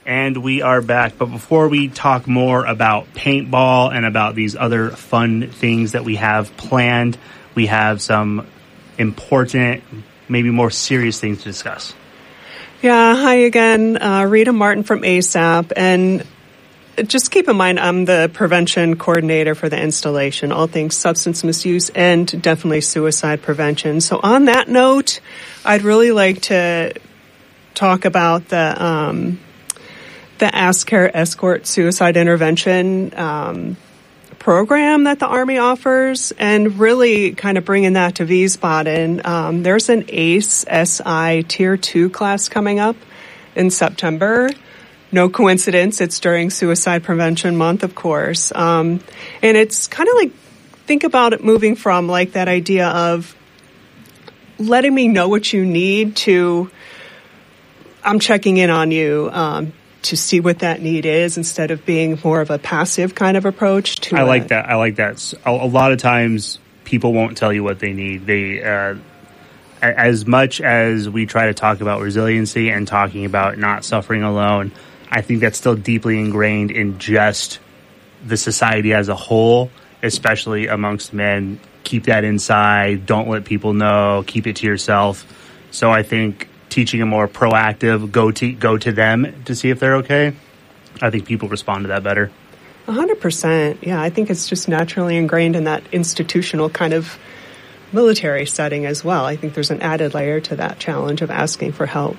And we are back. But before we talk more about paintball and about these other fun things that we have planned, we have some important, maybe more serious things to discuss. Yeah, hi again. Rita Martin from ASAP. And just keep in mind, I'm the prevention coordinator for the installation, all things substance misuse and definitely suicide prevention. So on that note, I'd really like to talk about the ASCARE Escort Suicide Intervention program that the Army offers, and really kind of bringing that to Wiesbaden. There's an ACE-SI Tier 2 class coming up in September. No coincidence, it's during Suicide Prevention Month, of course. And it's kind of like, think about it moving from like that idea of letting me know what you need to I'm checking in on you to see what that need is, instead of being more of a passive kind of approach to I like that. A lot of times people won't tell you what they need. They as much as we try to talk about resiliency and talking about not suffering alone, I think that's still deeply ingrained in just the society as a whole, especially amongst men. Keep that inside. Don't let people know. Keep it to yourself. So I think teaching a more proactive, go to them to see if they're okay, I think people respond to that better. 100%. Yeah, I think it's just naturally ingrained in that institutional kind of military setting as well. I think there's an added layer to that challenge of asking for help.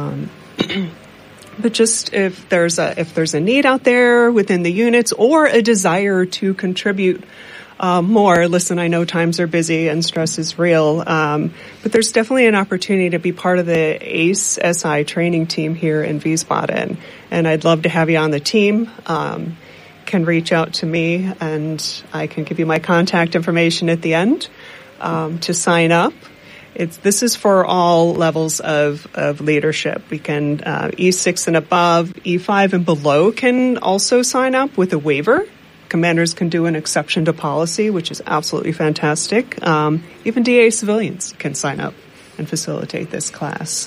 But just if there's a need out there within the units, or a desire to contribute more. Listen, I know times are busy and stress is real, but there's definitely an opportunity to be part of the ACE-SI training team here in Wiesbaden, and I'd love to have you on the team. Can reach out to me, and I can give you my contact information at the end to sign up. This is for all levels of leadership. We can E6 and above, E5 and below can also sign up with a waiver. Commanders can do an exception to policy, which is absolutely fantastic. Even DA civilians can sign up and facilitate this class.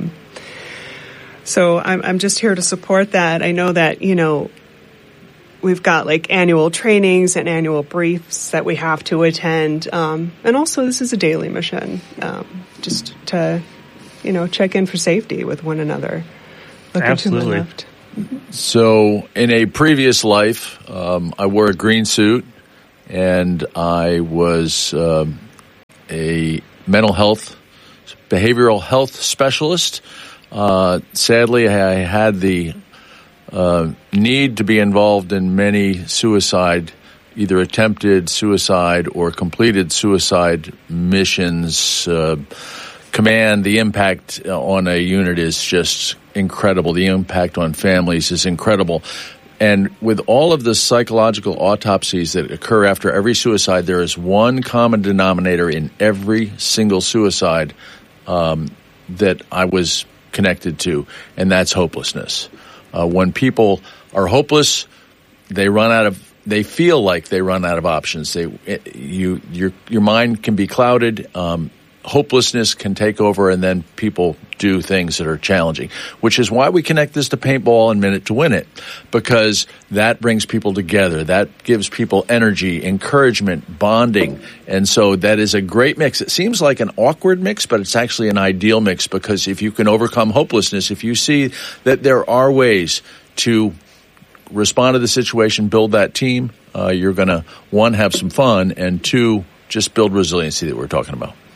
So I'm just here to support that. I know that, we've got like annual trainings and annual briefs that we have to attend. And also this is a daily mission, just to, check in for safety with one another. Absolutely. To my left. So in a previous life, I wore a green suit, and I was a mental health, behavioral health specialist. Sadly, I had the need to be involved in many suicide, either attempted suicide or completed suicide missions. Command, the impact on a unit is just incredible. The impact on families is incredible. And with all of the psychological autopsies that occur after every suicide, there is one common denominator in every single suicide that I was connected to, and that's hopelessness. When people are hopeless, they feel like they run out of options. Your mind can be clouded. Hopelessness can take over, and then people do things that are challenging, which is why we connect this to paintball and Minute to Win It, because that brings people together. That gives people energy, encouragement, bonding. And so that is a great mix. It seems like an awkward mix, but it's actually an ideal mix, because if you can overcome hopelessness, if you see that there are ways to respond to the situation, build that team, you're going to, one, have some fun, and two, just build resiliency that we're talking about.